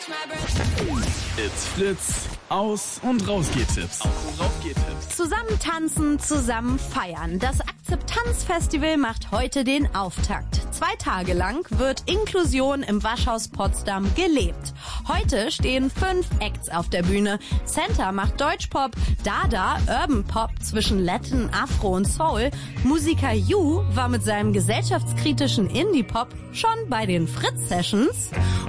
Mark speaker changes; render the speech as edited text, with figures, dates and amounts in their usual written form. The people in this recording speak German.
Speaker 1: It's Fritz. Aus- und Rausgehtipps.
Speaker 2: Zusammen tanzen, zusammen feiern. Das Akzeptanzfestival macht heute den Auftakt. 2 Tage lang wird Inklusion im Waschhaus Potsdam gelebt. Heute stehen 5 Acts auf der Bühne. Center macht Deutschpop, Dada Urban Pop zwischen Latin, Afro und Soul. Musiker Yu war mit seinem gesellschaftskritischen Indie-Pop schon bei den Fritz-Sessions.